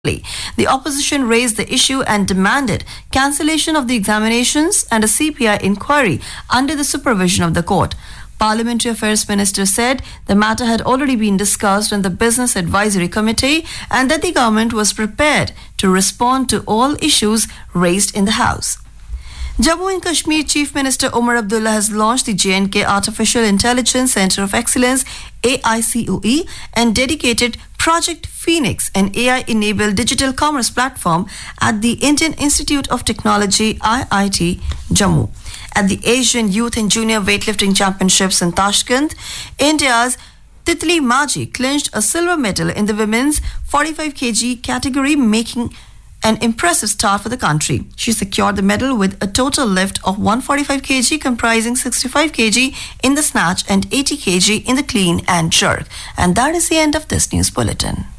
The opposition raised the issue and demanded cancellation of the examinations and a CPI inquiry under the supervision of the court. Parliamentary Affairs Minister said the matter had already been discussed in the Business Advisory Committee and that the government was prepared to respond to all issues raised in the House. Jammu and Kashmir Chief Minister Omar Abdullah has launched the J&K Artificial Intelligence Centre of Excellence AICOE and dedicated Project Phoenix, an AI-enabled digital commerce platform at the Indian Institute of Technology IIT Jammu. At the Asian Youth and Junior Weightlifting Championships in Tashkent, India's Titli Maji clinched a silver medal in the women's 45 kg category, making an impressive start for the country. She secured the medal with a total lift of 145 kg, comprising 65 kg in the snatch and 80 kg in the clean and jerk. And that is the end of this news bulletin.